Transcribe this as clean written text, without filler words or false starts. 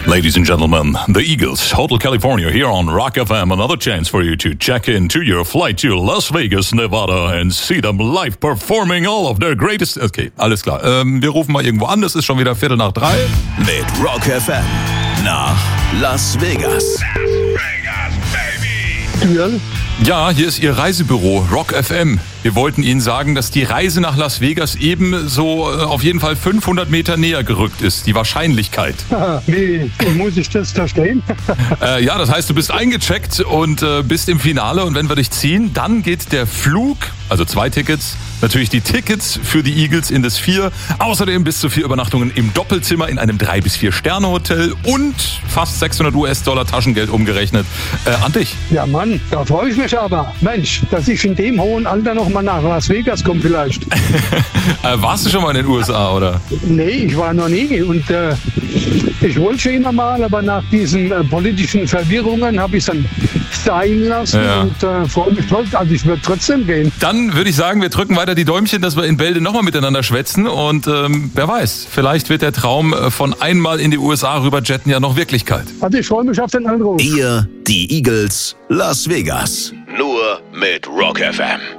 Ladies and gentlemen, the Eagles, Hotel California here on Rock FM. Another chance for you to check into your flight to Las Vegas, Nevada and see them live performing all of their greatest... Okay, alles klar. Wir rufen mal irgendwo an, es ist schon wieder 2:45. Mit Rock FM nach Las Vegas. Ja, hier ist Ihr Reisebüro, Rock FM. Wir wollten Ihnen sagen, dass die Reise nach Las Vegas eben so auf jeden Fall 500 Meter näher gerückt ist, die Wahrscheinlichkeit. Wie muss ich das verstehen? Ja, das heißt, du bist eingecheckt und bist im Finale und wenn wir dich ziehen, dann geht der Flug, also 2 Tickets, natürlich die Tickets für die Eagles in das 4, außerdem bis zu 4 Übernachtungen im Doppelzimmer in einem 3 bis 4 Sterne Hotel und fast $600 Taschengeld umgerechnet an dich. Ja Mann, da freue ich mich aber. Mensch, dass ich in dem hohen Alter noch mal nach Las Vegas komme vielleicht. Warst du schon mal in den USA, oder? Nee, ich war noch nie und ich wollte schon immer mal, aber nach diesen politischen Verwirrungen habe ich es dann sein lassen und freue mich trotzdem, also ich würde trotzdem gehen. Dann würde ich sagen, wir drücken weiter die Däumchen, dass wir in Bälde nochmal miteinander schwätzen und wer weiß, vielleicht wird der Traum von einmal in die USA rüberjetten ja noch Wirklichkeit. Also ich freue mich auf den Anruf. Ihr, die Eagles, Las Vegas. Nur mit Rock FM.